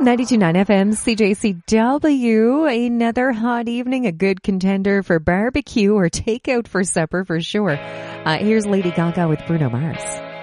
92.9 FM, CJCW. Another hot evening, a good contender for barbecue or takeout for supper for sure. Here's Lady Gaga with Bruno Mars.